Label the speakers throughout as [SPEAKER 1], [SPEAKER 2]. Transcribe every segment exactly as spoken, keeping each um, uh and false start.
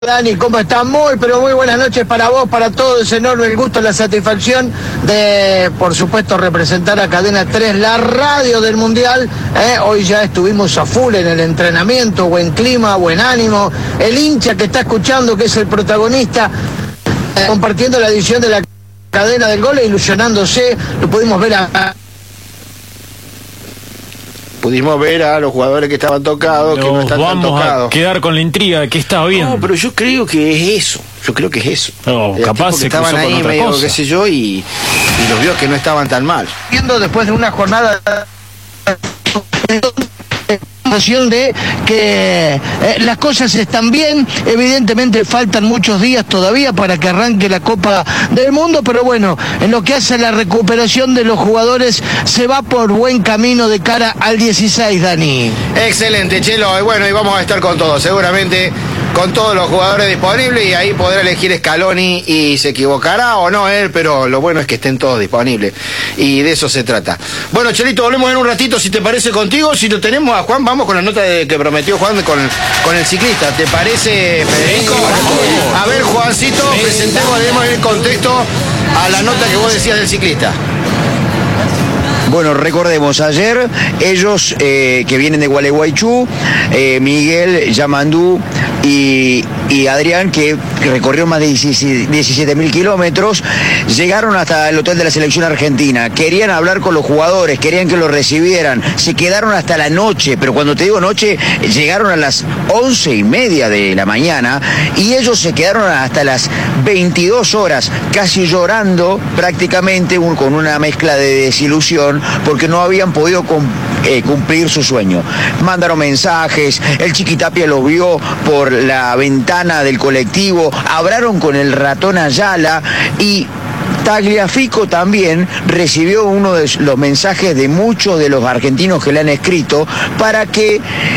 [SPEAKER 1] Dani, ¿cómo estás? Muy, pero muy buenas noches para vos, para todos. Es enorme el gusto, la satisfacción de, por supuesto, representar a Cadena tres, la radio del Mundial. ¿eh? Hoy ya estuvimos a full en el entrenamiento, buen clima, buen ánimo. El hincha que está escuchando, que es el protagonista, eh, compartiendo la edición de la cadena del gol e ilusionándose. Lo pudimos ver a... a
[SPEAKER 2] Pudimos ver a los jugadores que estaban tocados,
[SPEAKER 3] Nos
[SPEAKER 2] que no están tan tocados.
[SPEAKER 3] Vamos a quedar con la intriga de qué estaba bien.
[SPEAKER 2] No, pero yo creo que es eso. Yo creo que es eso.
[SPEAKER 3] No,
[SPEAKER 2] El
[SPEAKER 3] capaz
[SPEAKER 2] tipo que
[SPEAKER 3] se
[SPEAKER 2] estaban
[SPEAKER 3] cruzó con
[SPEAKER 2] ahí
[SPEAKER 3] otra
[SPEAKER 2] medio,
[SPEAKER 3] cosa.
[SPEAKER 2] qué sé yo, y, y los vio que no estaban tan mal.
[SPEAKER 1] Viendo después de una jornada de que eh, las cosas están bien, evidentemente faltan muchos días todavía para que arranque la Copa del Mundo, pero bueno, en lo que hace a la recuperación de los jugadores se va por buen camino de cara al dieciséis, Dani.
[SPEAKER 2] Excelente, Chelo, y bueno, y vamos a estar con todos, seguramente con todos los jugadores disponibles, y ahí podrá elegir Scaloni y se equivocará o no él, pero lo bueno es que estén todos disponibles, y de eso se trata. Bueno, Chelito, volvemos en un ratito, si te parece contigo. Si lo tenemos a Juan, vamos con la nota de, que prometió Juan con, con el ciclista. ¿Te parece, Federico? A ver, Juancito, presentemos, demos el contexto a la nota que vos decías del ciclista.
[SPEAKER 4] Bueno, recordemos, ayer ellos eh, que vienen de Gualeguaychú, eh, Miguel, Yamandú y, y Adrián, que recorrieron más de diecisiete mil kilómetros, llegaron hasta el hotel de la selección argentina, querían hablar con los jugadores, querían que los recibieran, se quedaron hasta la noche, pero cuando te digo noche, llegaron a las once y media de la mañana y ellos se quedaron hasta las veintidós horas, casi llorando prácticamente, un, con una mezcla de desilusión, porque no habían podido eh, cumplir su sueño. Mandaron mensajes, el Chiquitapia los vio por la ventana del colectivo, hablaron con el ratón Ayala y Tagliafico también recibió uno de los mensajes de muchos de los argentinos que le han escrito para que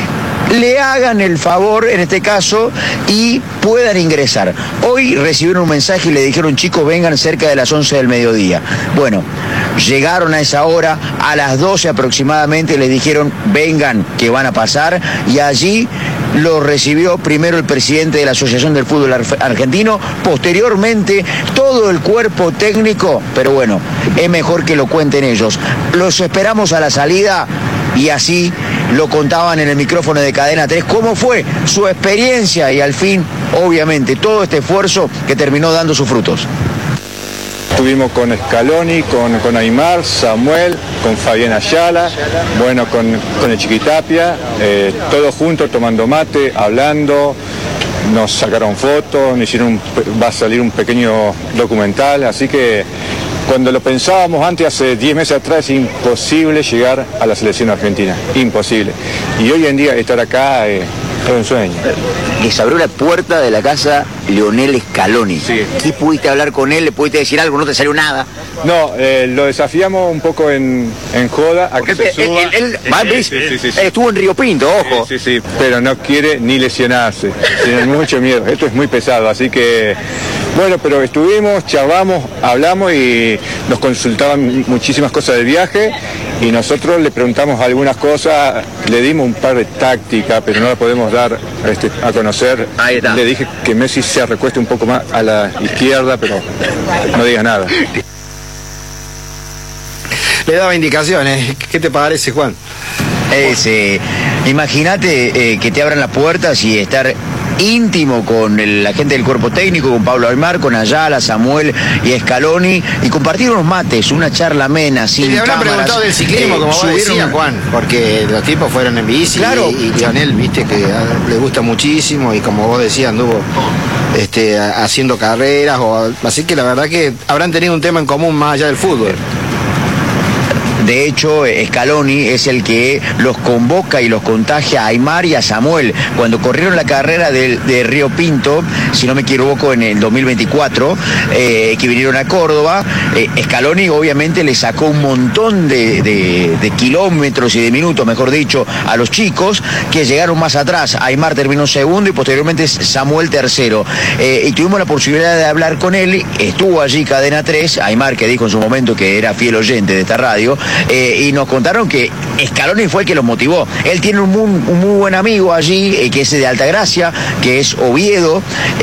[SPEAKER 4] le hagan el favor, en este caso, y puedan ingresar. Hoy recibieron un mensaje y le dijeron, chicos, vengan cerca de las once del mediodía. Bueno, llegaron a esa hora, a las doce aproximadamente, les dijeron, vengan, que van a pasar, y allí lo recibió primero el presidente de la Asociación del Fútbol Argentino, posteriormente todo el cuerpo técnico, pero bueno, es mejor que lo cuenten ellos. Los esperamos a la salida y así lo contaban en el micrófono de Cadena tres, cómo fue su experiencia y al fin, obviamente, todo este esfuerzo que terminó dando sus frutos.
[SPEAKER 5] Estuvimos con Scaloni, con, con Aymar, Samuel, con Fabián Ayala, bueno, con, con el Chiquitapia, eh, todos juntos tomando mate, hablando, nos sacaron fotos, nos hicieron un, va a salir un pequeño documental, así que cuando lo pensábamos antes, hace diez meses atrás, es imposible llegar a la selección argentina, imposible. Y hoy en día estar acá eh, es un sueño.
[SPEAKER 4] Les abrió la puerta de la casa Lionel Scaloni.
[SPEAKER 5] Sí.
[SPEAKER 4] ¿Qué pudiste hablar con él? ¿Le pudiste decir algo? ¿No te salió nada?
[SPEAKER 5] No, eh, lo desafiamos un poco en, en joda a que
[SPEAKER 4] Porque
[SPEAKER 5] se
[SPEAKER 4] él,
[SPEAKER 5] suba.
[SPEAKER 4] él- él-
[SPEAKER 5] Sí,
[SPEAKER 4] va,
[SPEAKER 5] sí,
[SPEAKER 4] ¿ves?
[SPEAKER 5] sí, sí, sí, sí.
[SPEAKER 4] Estuvo en Río Pinto, ojo.
[SPEAKER 5] Sí, sí, sí, pero no quiere ni lesionarse, tiene mucho miedo, esto es muy pesado, así que, bueno, pero estuvimos, charlamos, hablamos y nos consultaban muchísimas cosas del viaje y nosotros le preguntamos algunas cosas, le dimos un par de tácticas, pero no la podemos dar este, a conocer.
[SPEAKER 4] Ahí está.
[SPEAKER 5] Le dije que Messi se recueste un poco más a la izquierda, pero no digas nada.
[SPEAKER 2] Le daba indicaciones. ¿Qué te parece, Juan?
[SPEAKER 4] Es, eh, imagínate eh, que te abran las puertas y estar íntimo con el- la gente del cuerpo técnico, con Pablo Aymar, con Ayala, Samuel y Scaloni, y compartir unos mates, una charla amena, sin
[SPEAKER 2] Y le habrán
[SPEAKER 4] cámaras.
[SPEAKER 2] preguntado del ciclismo,
[SPEAKER 4] Eh,
[SPEAKER 2] como vos
[SPEAKER 4] subieron-
[SPEAKER 2] decías, Juan, porque los tipos fueron en bici,
[SPEAKER 4] Claro.
[SPEAKER 2] y, y Lionel, viste, que a- le gusta muchísimo, y como vos decías, anduvo este, a- haciendo carreras, o, así que la verdad que habrán tenido un tema en común más allá del fútbol.
[SPEAKER 4] De hecho, Scaloni es el que los convoca y los contagia a Aymar y a Samuel. Cuando corrieron la carrera de, de Río Pinto, si no me equivoco, en el dos mil veinticuatro, eh, que vinieron a Córdoba, eh, Scaloni obviamente le sacó un montón de, de- de kilómetros y de minutos, mejor dicho, a los chicos que llegaron más atrás. Aymar terminó segundo y posteriormente Samuel tercero. Eh, y tuvimos la posibilidad de hablar con él, estuvo allí Cadena tres, Aymar, que dijo en su momento que era fiel oyente de esta radio, eh, y nos contaron que Scaloni fue el que los motivó. Él tiene un muy, un muy buen amigo allí, eh, que es de Altagracia, que es Oviedo,